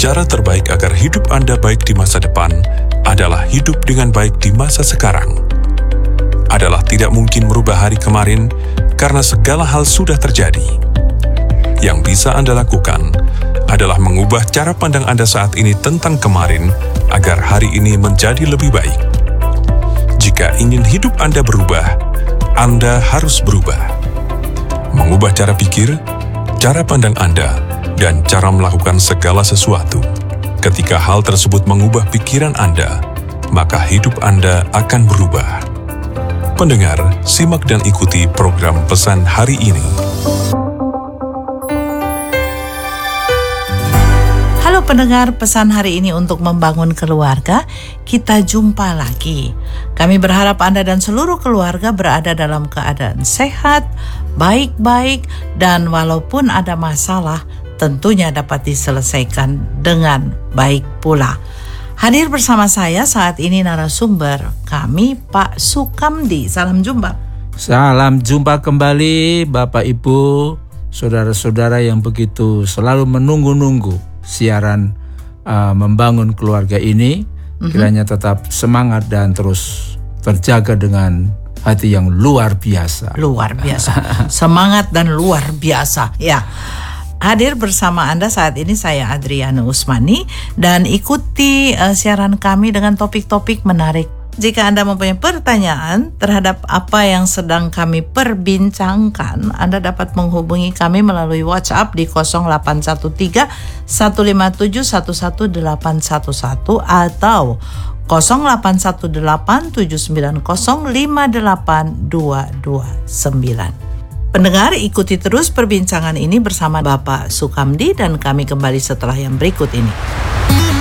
Cara terbaik agar hidup Anda baik di masa depan adalah hidup dengan baik di masa sekarang. Adalah tidak mungkin merubah hari kemarin karena segala hal sudah terjadi. Yang bisa Anda lakukan adalah mengubah cara pandang Anda saat ini tentang kemarin agar hari ini menjadi lebih baik. Jika ingin hidup Anda berubah, Anda harus berubah. Mengubah cara pikir, cara pandang Anda, dan cara melakukan segala sesuatu. Ketika hal tersebut mengubah pikiran Anda, maka hidup Anda akan berubah. Pendengar, simak dan ikuti program Pesan Hari Ini. Halo pendengar, pesan hari ini untuk membangun keluarga. Kita jumpa lagi. Kami berharap Anda dan seluruh keluarga berada dalam keadaan sehat, baik-baik, dan walaupun ada masalah, tentunya dapat diselesaikan dengan baik pula. Hadir bersama saya saat ini narasumber kami, Pak Sukamdi. Salam jumpa. Salam jumpa kembali Bapak Ibu, saudara-saudara yang begitu selalu menunggu-nunggu siaran membangun keluarga ini. Kiranya tetap semangat dan terus terjaga dengan hati yang luar biasa. Luar biasa. Semangat dan luar biasa. Ya. Hadir bersama Anda saat ini saya Adriana Usmani dan ikuti siaran kami dengan topik-topik menarik. Jika Anda mempunyai pertanyaan terhadap apa yang sedang kami perbincangkan, Anda dapat menghubungi kami melalui WhatsApp di 0813 157 11811 atau 0818 790 58229. Pendengar, ikuti terus perbincangan ini bersama Bapak Sukamdi dan kami kembali setelah yang berikut ini.